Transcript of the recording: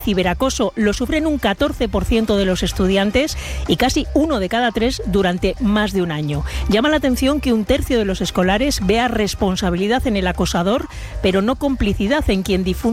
Ciberacoso lo sufren un 14% de los estudiantes y casi 1 de cada 3 durante más de un año. Llama la atención que 1/3 de los escolares vea responsabilidad en el acosador, pero no complicidad en quien difunde